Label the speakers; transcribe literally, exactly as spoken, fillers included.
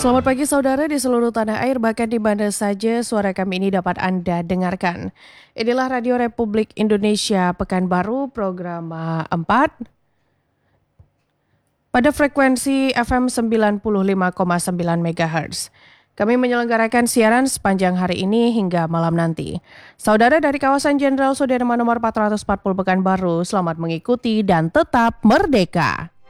Speaker 1: Selamat pagi saudara di seluruh tanah air, bahkan di mana saja suara kami ini dapat Anda dengarkan. Inilah Radio Republik Indonesia Pekanbaru, program empat pada frekuensi F M sembilan puluh lima koma sembilan megahertz. Kami menyelenggarakan siaran sepanjang hari ini hingga malam nanti. Saudara dari kawasan Jenderal Sudirman nomor empat ratus empat puluh Pekanbaru, selamat mengikuti dan tetap merdeka.